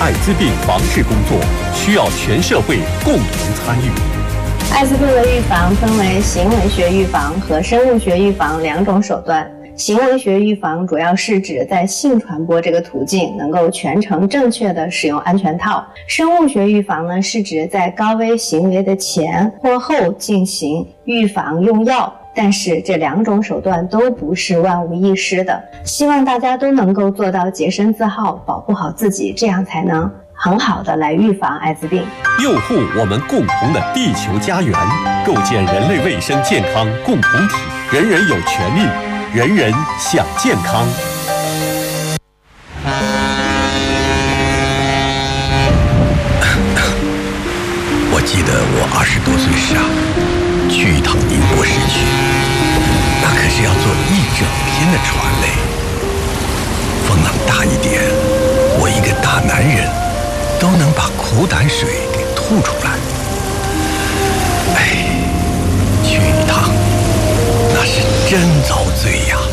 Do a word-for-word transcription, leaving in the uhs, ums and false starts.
艾滋病防治工作需要全社会共同参与。 艾滋病的预防分为行为学预防和生物学预防两种手段。行为学预防主要是指在性传播这个途径能够全程正确的使用安全套。生物学预防呢，是指在高危行为的前或后进行预防用药。但是这两种手段都不是万无一失的，希望大家都能够做到洁身自好，保护好自己，这样才能很好的来预防艾滋病， 佑护我们共同的地球家园，构建人类卫生健康共同体。人人有权利，人人享健康。 我记得我二十多岁时啊，去一趟宁波市区，那可是要坐一整天的船嘞。风浪大一点，我一个大男人都能把苦胆水给吐出来。哎，去一趟那是真遭罪呀。